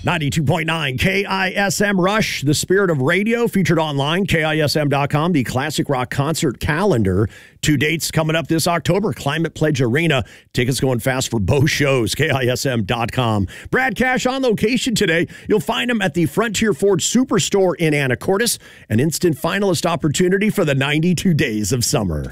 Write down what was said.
92.9 KISM Rush, the spirit of radio, featured online, KISM.com, the Classic Rock Concert Calendar. 2 dates coming up this October, Climate Pledge Arena. Tickets going fast for both shows, KISM.com. Brad Cash on location today. You'll find him at the Frontier Ford Superstore in Anacortes, an instant finalist opportunity for the 92 Days of Summer.